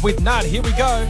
News with Nat. Here we go.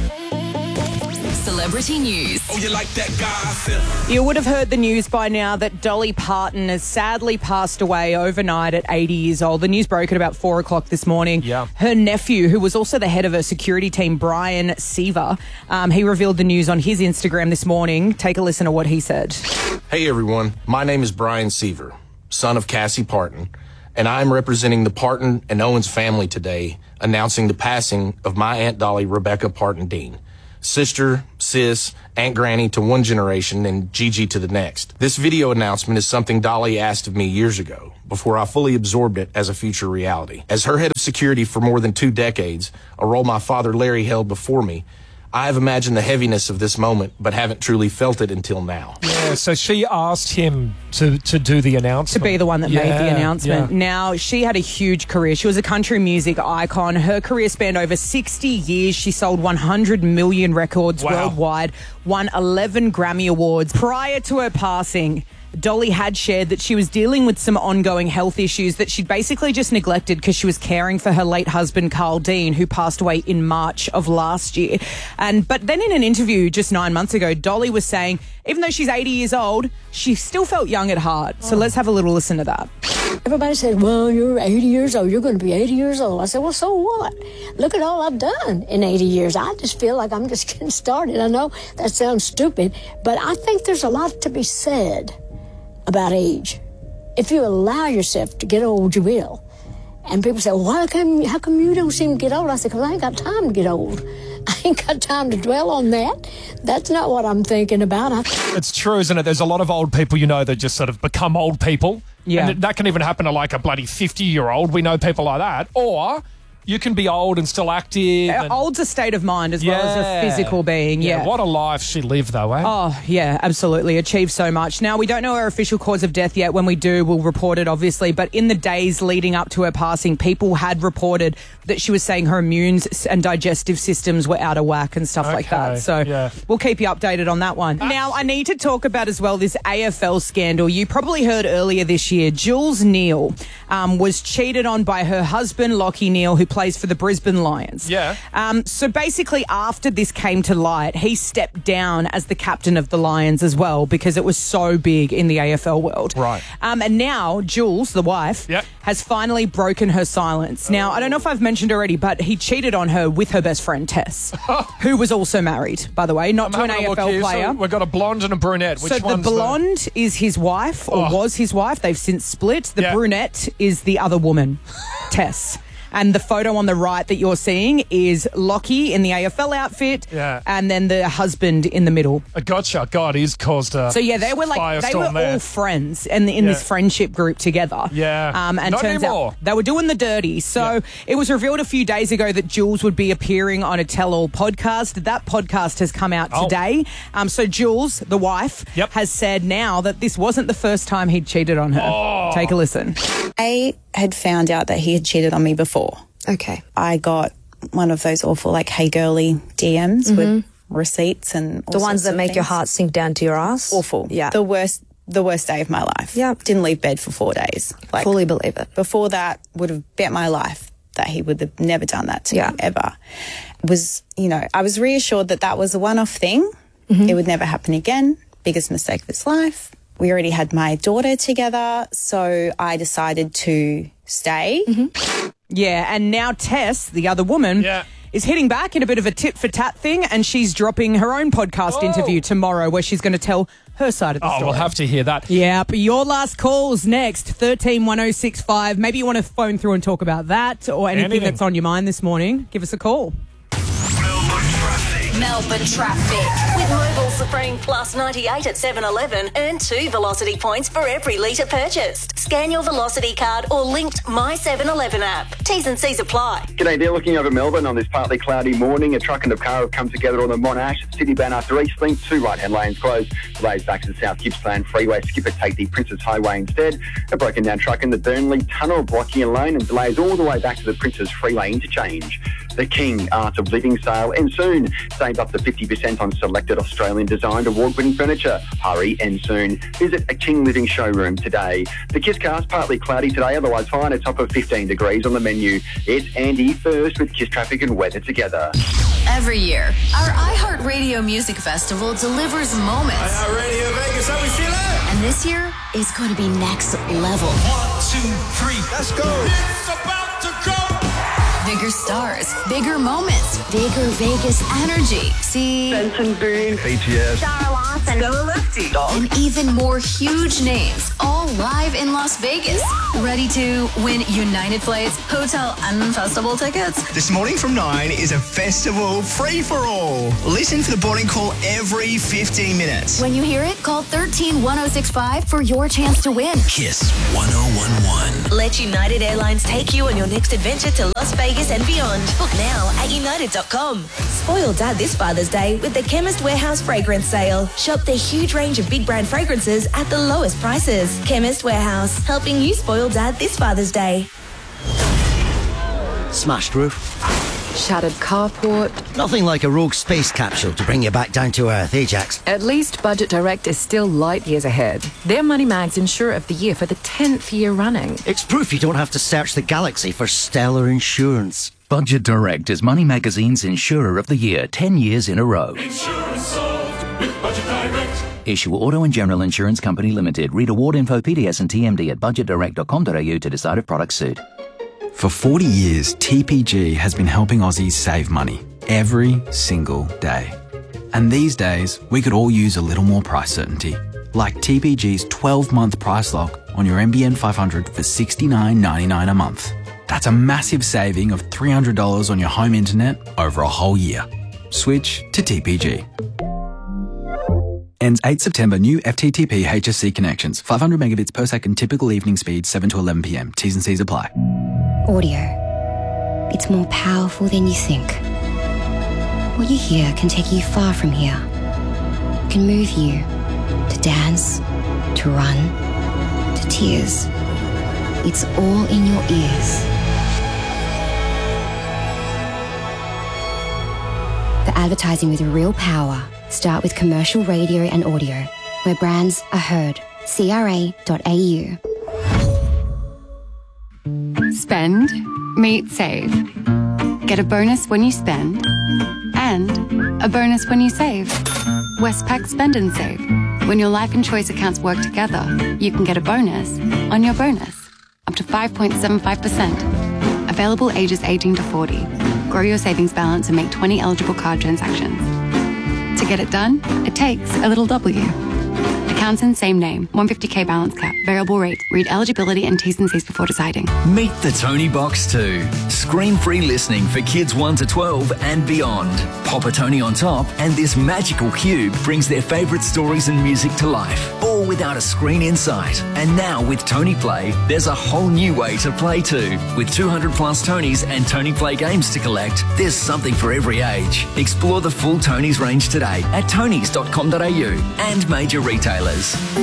Celebrity news. Oh, you like that gossip? You would have heard the news by now that Dolly Parton has sadly passed away overnight at 80 years old. The news broke at about 4 o'clock this morning. Yeah. Her nephew, who was also the head of her security team, Brian Seaver, he revealed the news on his Instagram this morning. Take a listen to what he said. Hey everyone, my name is Brian Seaver, son of Cassie Parton, and I'm representing the Parton and Owens family today, announcing the passing of my Aunt Dolly Rebecca Parton Dean. Sister, sis, Aunt Granny to one generation and Gigi to the next. This video announcement is something Dolly asked of me years ago, before I fully absorbed it as a future reality. As her head of security for more than 2 decades, a role my father Larry held before me, I have imagined the heaviness of this moment, but haven't truly felt it until now. Yeah, so she asked him to do the announcement. To be the one that made the announcement. Yeah. Now, she had a huge career. She was a country music icon. Her career spanned over 60 years. She sold 100 million records worldwide, won 11 Grammy Awards. Prior to her passing, Dolly had shared that she was dealing with some ongoing health issues that she'd basically just neglected because she was caring for her late husband, Carl Dean, who passed away in March of last year. But then in an interview just 9 months ago, Dolly was saying, even though she's 80 years old, she still felt young at heart. So let's have a little listen to that. Everybody said, well, you're 80 years old. You're going to be 80 years old. I said, well, so what? Look at all I've done in 80 years. I just feel like I'm just getting started. I know that sounds stupid, but I think there's a lot to be said about age. If you allow yourself to get old, you will. And people say, well, how come you don't seem to get old? I said, because I ain't got time to get old. I ain't got time to dwell on that. That's not what I'm thinking about. It's true, isn't it? There's a lot of old people, that just sort of become old people. Yeah. And that can even happen to like a bloody 50-year-old. We know people like that. Or you can be old and still active. Old's a state of mind as well as a physical being. Yeah. What a life she lived, though, eh? Oh, yeah, absolutely. Achieved so much. Now, we don't know her official cause of death yet. When we do, we'll report it, obviously. But in the days leading up to her passing, people had reported that she was saying her immune and digestive systems were out of whack and stuff like that. So we'll keep you updated on that one. Now, I need to talk about as well this AFL scandal. You probably heard earlier this year, Jules Neal was cheated on by her husband, Lachie Neale, who plays for the Brisbane Lions. Yeah. So basically, after this came to light, he stepped down as the captain of the Lions as well because it was so big in the AFL world. Right. And now Jules, the wife, has finally broken her silence. Now, I don't know if I've mentioned already, but he cheated on her with her best friend, Tess, who was also married, by the way, not to an AFL player. So we've got a blonde and a brunette. Which so the blonde is his wife, or was his wife. They've since split. The brunette is the other woman, Tess. And the photo on the right that you're seeing is Lachie in the AFL outfit, and then the husband in the middle. Gotcha. God, he's caused a So yeah, they were all friends and in this friendship group together. Yeah. And Not turns anymore. out they were doing the dirty. So it was revealed a few days ago that Jules would be appearing on a Tell-All podcast. That podcast has come out today. So Jules, the wife, has said now that this wasn't the first time he'd cheated on her. Take a listen. I had found out that he had cheated on me before. Okay. I got one of those awful, hey girly DMs with receipts and all the ones that make things. your heart sink down to your ass. Awful. Yeah. The worst day of my life. Yeah. Didn't leave bed for 4 days. Fully believe it. Before that, would have bet my life that he would have never done that to me, ever. I was reassured that was a one-off thing. It would never happen again. Biggest mistake of his life. We already had my daughter together, so I decided to stay. Yeah, and now Tess, the other woman, is hitting back in a bit of a tit-for-tat thing, and she's dropping her own podcast interview tomorrow where she's going to tell her side of the story. We'll have to hear that. Yeah, but your last call's next, 131065. Maybe you want to phone through and talk about that or anything that's on your mind this morning. Give us a call. Melbourne Traffic. With Mobil Supreme Plus 98 at 7-Eleven, earn 2 Velocity points for every litre purchased. Scan your Velocity card or linked My 7-Eleven app. T's and C's apply. G'day there, looking over Melbourne on this partly cloudy morning. A truck and a car have come together on the Monash City Ban after Eastlink. 2 right-hand lanes closed. Delays back to the South Gippsland Freeway. Skipper take the Princes Highway instead. A broken down truck in the Burnley Tunnel blocking a lane and delays all the way back to the Princes Freeway interchange. The King Art of Living sale ends soon. Save up to 50% on selected Australian designed award-winning furniture. Hurry and soon. Visit a King Living showroom today. The Kisscast, partly cloudy today, otherwise fine, a top of 15 degrees on the menu. It's Andy first with Kiss Traffic and weather together. Every year, our iHeartRadio Music Festival delivers moments. iHeartRadio Vegas, how we feeling? And this year is going to be next level. 1, 2, 3, let's go. It's about to go. Bigger stars, bigger moments, bigger Vegas energy. See? Benson Boone, BTS, Sarah Lawson, Go Lefty, and even more huge names, all live in Las Vegas. Ready to win United Flights, hotel, and festival tickets? This morning from 9 is a festival free-for-all. Listen for the boarding call every 15 minutes. When you hear it, call 131065 for your chance to win. Kiss 1011. Let United Airlines take you on your next adventure to Las Vegas and beyond. Book now at united.com. Spoil Dad this Father's Day with the Chemist Warehouse Fragrance Sale. Shop their huge range of big brand fragrances at the lowest prices. Chemist Warehouse, helping you spoil Dad this Father's Day. Smashed roof. Shattered carport. Nothing like a rogue space capsule to bring you back down to earth, Ajax. At least Budget Direct is still light years ahead. They're Moneymags Insurer of the Year for the 10th year running. It's proof you don't have to search the galaxy for stellar insurance. Budget Direct is Money Magazine's Insurer of the Year 10 years in a row. Insurance solved with Budget Direct. Issue Auto and General Insurance Company Limited. Read award info, PDS and TMD at budgetdirect.com.au to decide if products suit. For 40 years, TPG has been helping Aussies save money every single day. And these days, we could all use a little more price certainty. Like TPG's 12-month price lock on your NBN 500 for $69.99 a month. That's a massive saving of $300 on your home internet over a whole year. Switch to TPG. Ends 8 September. New FTTP HSC connections. 500 megabits per second. Typical evening speed 7 to 11 p.m. T's and C's apply. Audio. It's more powerful than you think. What you hear can take you far from here. It can move you to dance, to run, to tears. It's all in your ears. The advertising with real power. Start with commercial radio and audio, where brands are heard. CRA.au. Spend, meet, save. Get a bonus when you spend, and a bonus when you save. Westpac Spend and Save. When your life and choice accounts work together, you can get a bonus on your bonus, up to 5.75%. Available ages 18 to 40. Grow your savings balance and make 20 eligible card transactions. To get it done, it takes a little W. Accounts in same name, 150k balance cap, variable rate. Read eligibility and T's and C's before deciding. Meet the Tony Box 2. Screen-free listening for kids 1 to 12 and beyond. Pop a Tony on top and this magical cube brings their favourite stories and music to life, all without a screen in sight. And now with Tony Play, there's a whole new way to play too. With 200 plus Tonys and Tony Play games to collect, there's something for every age. Explore the full Tonys range today at tonys.com.au and major retailers.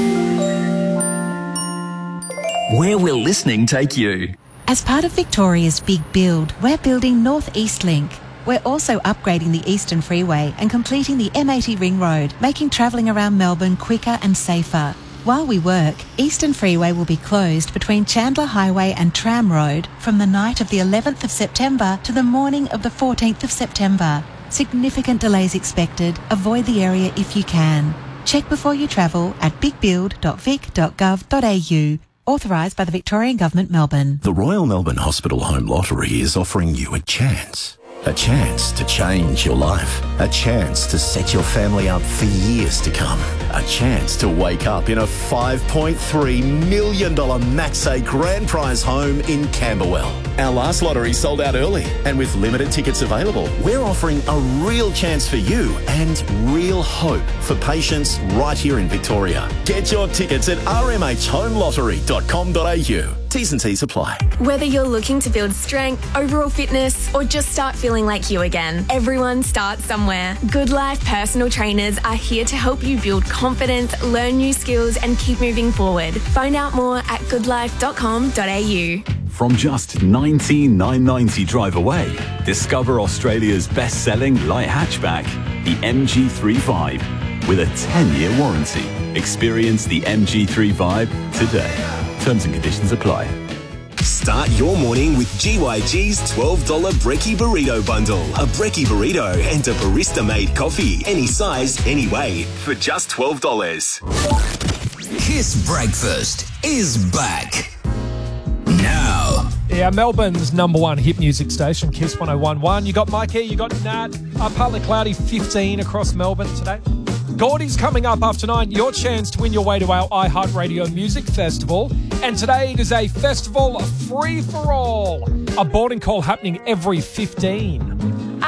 Where will listening take you? As part of Victoria's big build, we're building North East Link. We're also upgrading the Eastern Freeway and completing the M80 Ring Road, making travelling around Melbourne quicker and safer. While we work, Eastern Freeway will be closed between Chandler Highway and Tram Road from the night of the 11th of September to the morning of the 14th of September. Significant delays expected. Avoid the area if you can. Check before you travel at bigbuild.vic.gov.au. Authorised by the Victorian Government, Melbourne. The Royal Melbourne Hospital Home Lottery is offering you a chance. A chance to change your life. A chance to set your family up for years to come. A chance to wake up in a $5.3 million Maxay Grand Prize home in Camberwell. Our last lottery sold out early, and with limited tickets available, we're offering a real chance for you and real hope for patients right here in Victoria. Get your tickets at rmhhomelottery.com.au. T's and C's apply. Whether you're looking to build strength, overall fitness, or just start feeling like you again, everyone starts somewhere. Good Life personal trainers are here to help you build confidence, learn new skills, and keep moving forward. Find out more at goodlife.com.au. From just $19,990 drive away, discover Australia's best-selling light hatchback, the MG3 Vibe, with a 10-year warranty. Experience the MG3 Vibe today. Terms and conditions apply. Start your morning with GYG's $12 Brekkie Burrito Bundle. A Brekkie Burrito and a barista-made coffee. Any size, any way, for just $12. Kiss Breakfast is back. Now. Yeah, Melbourne's number one hit music station, Kiss 101.1. You got Mikey, you got Nat. Partly cloudy, 15 across Melbourne today. Gordy's coming up after 9. Your chance to win your way to our iHeartRadio Music Festival. And today it is a festival free-for-all. A boarding call happening every 15.